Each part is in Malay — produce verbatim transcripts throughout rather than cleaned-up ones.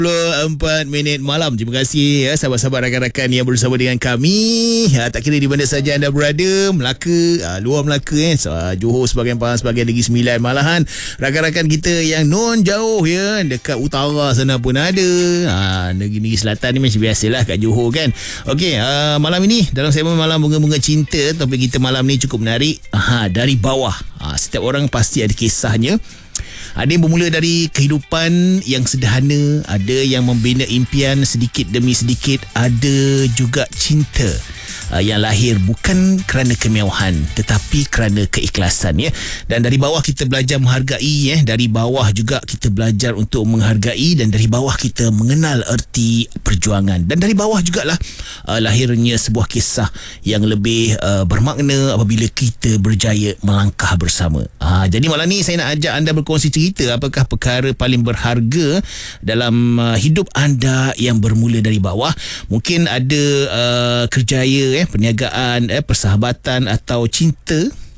empat minit malam. Terima kasih ya sahabat-sahabat rakan-rakan yang bersama dengan kami. Ha, tak kira di mana saja anda berada, Melaka, ha, luar Melaka eh, so, ha, Johor sebahagian Pahang, sebahagian Negeri Sembilan, malahan rakan-rakan kita yang non jauh ya, dekat utara sana pun ada. Ha, Negeri-negeri selatan ni macam biasalah kat Johor kan. Okey, ha, malam ini dalam segmen Malam Bunga-Bunga Cinta, topik kita malam ni cukup menarik. Ha, dari bawah. Ha, setiap orang pasti ada kisahnya. Ada yang bermula dari kehidupan yang sederhana, ada yang membina impian sedikit demi sedikit, ada juga cinta uh, yang lahir bukan kerana kemewahan tetapi kerana keikhlasan ya. Dan dari bawah kita belajar menghargai ya, dari bawah juga kita belajar untuk menghargai, dan dari bawah kita mengenal erti perjuangan, dan dari bawah jugalah uh, lahirnya sebuah kisah yang lebih uh, bermakna apabila kita berjaya melangkah bersama. Uh, jadi malam ni saya nak ajak anda berkongsi cerita apakah perkara paling berharga dalam uh, hidup anda yang bermula dari bawah. Mungkin ada uh, kerjaya eh, perniagaan, eh, persahabatan atau cinta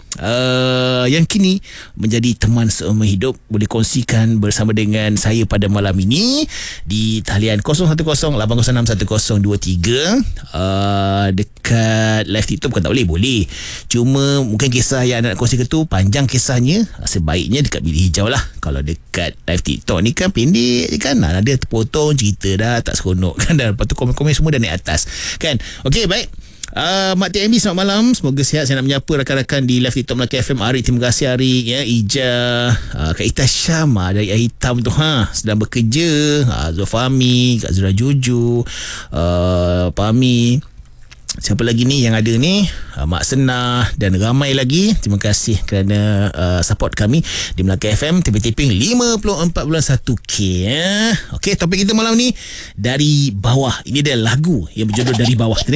Uh, yang kini menjadi teman seumur hidup. Boleh kongsikan bersama dengan saya pada malam ini di talian kosong satu kosong lapan kosong enam satu kosong dua tiga. uh, Dekat live TikTok bukan tak boleh, boleh, cuma mungkin kisah yang anda nak kongsikan tu panjang kisahnya, sebaiknya dekat bilik hijau lah. Kalau dekat live TikTok ni kan pendek kan, ada terpotong cerita dah tak seronok kan, dan lepas tu komen-komen semua dah naik atas kan. Okey, baik. Uh, Mak T M B, selamat malam. Semoga sihat. Saya nak menyapa rakan-rakan di live TikTok Melaka F M. Arik, terima kasih Arik ya. Ija, uh, Kak Ita Syam uh, dari Air Hitam tu ha, sedang bekerja. uh, Zofami, Kak Zura Juju, uh, Pami, siapa lagi ni yang ada ni, uh, Mak Senah dan ramai lagi. Terima kasih kerana uh, support kami di Melaka F M. Tiping-tiping lima puluh empat bulan satu K ya. Okey, topik kita malam ni dari bawah. Ini dia lagu yang berjudul Dari Bawah.